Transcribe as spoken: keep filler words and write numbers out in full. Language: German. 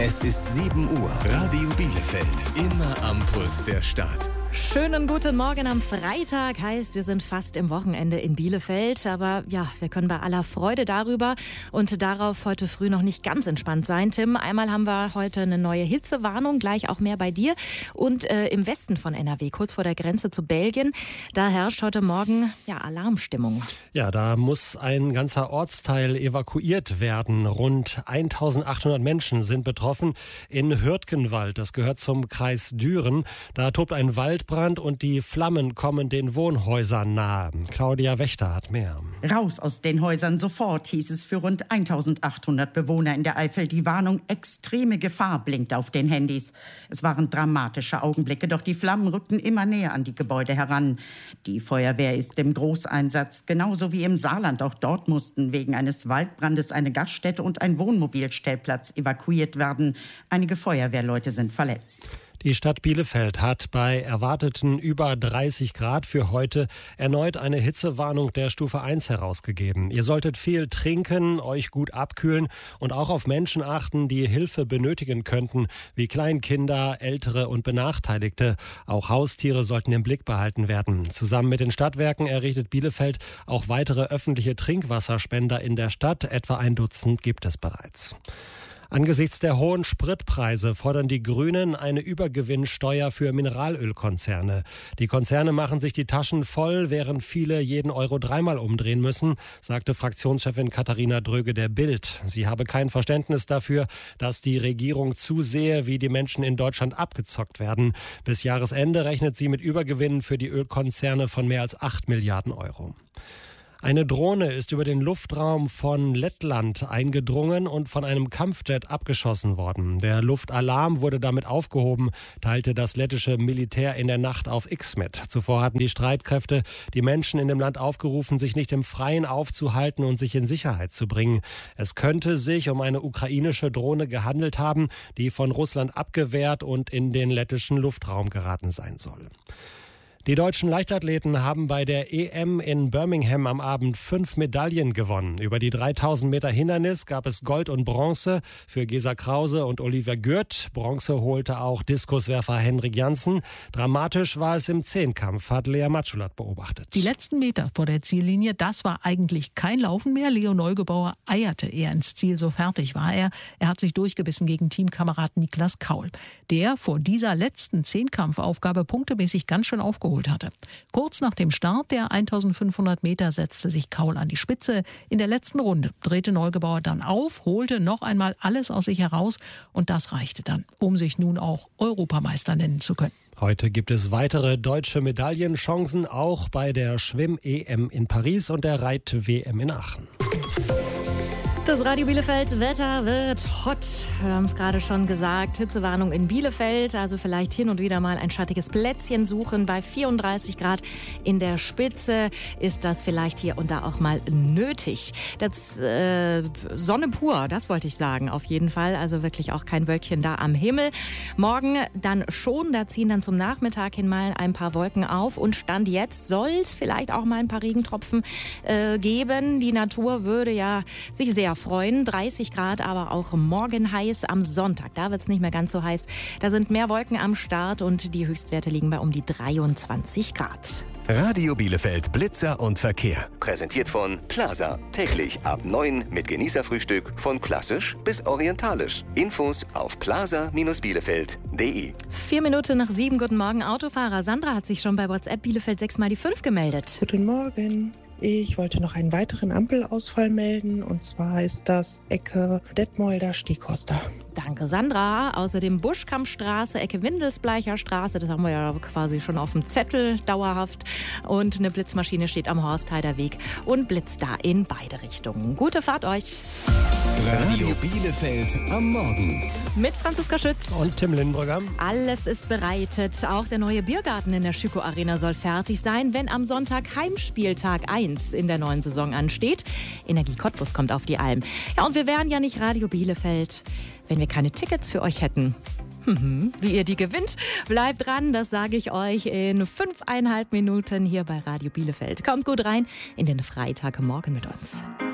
Es ist sieben Uhr. Radio Bielefeld. Immer am Puls der Stadt. Schönen guten Morgen am Freitag. Heißt, wir sind fast im Wochenende in Bielefeld. Aber ja, wir können bei aller Freude darüber und darauf heute früh noch nicht ganz entspannt sein. Tim, einmal haben wir heute eine neue Hitzewarnung, gleich auch mehr bei dir. Und äh, im Westen von N R W, kurz vor der Grenze zu Belgien, da herrscht heute Morgen ja Alarmstimmung. Ja, da muss ein ganzer Ortsteil evakuiert werden. Rund eintausendachthundert Menschen sind betroffen in Hürtgenwald. Das gehört zum Kreis Düren. Da tobt ein Waldbrand und die Flammen kommen den Wohnhäusern nahe. Claudia Wächter hat mehr. Raus aus den Häusern sofort, hieß es für rund eintausendachthundert Bewohner in der Eifel. Die Warnung extreme Gefahr blinkt auf den Handys. Es waren dramatische Augenblicke, doch die Flammen rückten immer näher an die Gebäude heran. Die Feuerwehr ist im Großeinsatz, genauso wie im Saarland. Auch dort mussten wegen eines Waldbrandes eine Gaststätte und ein Wohnmobilstellplatz evakuiert werden. Einige Feuerwehrleute sind verletzt. Die Stadt Bielefeld hat bei erwarteten über dreißig Grad für heute erneut eine Hitzewarnung der Stufe eins herausgegeben. Ihr solltet viel trinken, euch gut abkühlen und auch auf Menschen achten, die Hilfe benötigen könnten, wie Kleinkinder, Ältere und Benachteiligte. Auch Haustiere sollten im Blick behalten werden. Zusammen mit den Stadtwerken errichtet Bielefeld auch weitere öffentliche Trinkwasserspender in der Stadt. Etwa ein Dutzend gibt es bereits. Angesichts der hohen Spritpreise fordern die Grünen eine Übergewinnsteuer für Mineralölkonzerne. Die Konzerne machen sich die Taschen voll, während viele jeden Euro dreimal umdrehen müssen, sagte Fraktionschefin Katharina Dröge der Bild. Sie habe kein Verständnis dafür, dass die Regierung zusehe, wie die Menschen in Deutschland abgezockt werden. Bis Jahresende rechnet sie mit Übergewinnen für die Ölkonzerne von mehr als acht Milliarden Euro. Eine Drohne ist über den Luftraum von Lettland eingedrungen und von einem Kampfjet abgeschossen worden. Der Luftalarm wurde damit aufgehoben, teilte das lettische Militär in der Nacht auf X mit. Zuvor hatten die Streitkräfte die Menschen in dem Land aufgerufen, sich nicht im Freien aufzuhalten und sich in Sicherheit zu bringen. Es könnte sich um eine ukrainische Drohne gehandelt haben, die von Russland abgewehrt und in den lettischen Luftraum geraten sein soll. Die deutschen Leichtathleten haben bei der E M in Birmingham am Abend fünf Medaillen gewonnen. Über die dreitausend Meter Hindernis gab es Gold und Bronze für Gesa Krause und Olivia Gürt. Bronze holte auch Diskuswerfer Henrik Janssen. Dramatisch war es im Zehnkampf, hat Lea Matschulat beobachtet. Die letzten Meter vor der Ziellinie, das war eigentlich kein Laufen mehr. Leo Neugebauer eierte eher ins Ziel, so fertig war er. Er hat sich durchgebissen gegen Teamkamerad Niklas Kaul, der vor dieser letzten Zehnkampfaufgabe punktemäßig ganz schön aufgeholt hatte. Kurz nach dem Start der eintausendfünfhundert Meter setzte sich Kaul an die Spitze. In der letzten Runde drehte Neugebauer dann auf, holte noch einmal alles aus sich heraus und das reichte dann, um sich nun auch Europameister nennen zu können. Heute gibt es weitere deutsche Medaillenchancen, auch bei der Schwimm-E M in Paris und der Reit-W M in Aachen. Das Radio Bielefeld Wetter wird hot. Wir haben es gerade schon gesagt. Hitzewarnung in Bielefeld. Also vielleicht hin und wieder mal ein schattiges Plätzchen suchen. Bei vierunddreißig Grad in der Spitze ist das vielleicht hier und da auch mal nötig. Das äh, Sonne pur, das wollte ich sagen, auf jeden Fall. Also wirklich auch kein Wölkchen da am Himmel. Morgen dann schon. Da ziehen dann zum Nachmittag hin mal ein paar Wolken auf. Und Stand jetzt soll es vielleicht auch mal ein paar Regentropfen äh, geben. Die Natur würde ja sich sehr freuen. dreißig Grad, aber auch morgen heiß. Am Sonntag, da wird es nicht mehr ganz so heiß. Da sind mehr Wolken am Start und die Höchstwerte liegen bei um die dreiundzwanzig Grad. Radio Bielefeld Blitzer und Verkehr. Präsentiert von Plaza. Täglich ab neun mit Genießerfrühstück von klassisch bis orientalisch. Infos auf plaza Bindestrich bielefeld punkt de. Vier Minuten nach sieben. Guten Morgen, Autofahrer. Sandra hat sich schon bei WhatsApp Bielefeld sechs mal die fünf gemeldet. Guten Morgen. Ich wollte noch einen weiteren Ampelausfall melden, und zwar ist das Ecke Detmolder Stieghorster. Danke, Sandra. Außerdem Buschkampfstraße, Ecke Windelsbleicher Straße, das haben wir ja quasi schon auf dem Zettel dauerhaft. Und eine Blitzmaschine steht am Horstheider Weg und blitzt da in beide Richtungen. Gute Fahrt euch. Radio Bielefeld am Morgen. Mit Franziska Schütz und Tim Lindbrügger. Alles ist bereitet. Auch der neue Biergarten in der Schüko Arena soll fertig sein, wenn am Sonntag Heimspieltag eins in der neuen Saison ansteht. Energie Cottbus kommt auf die Alm. Ja, und wir wären ja nicht Radio Bielefeld, wenn wir keine Tickets für euch hätten. Wie ihr die gewinnt, bleibt dran, das sage ich euch in fünfeinhalb Minuten hier bei Radio Bielefeld. Kommt gut rein in den Freitagmorgen mit uns.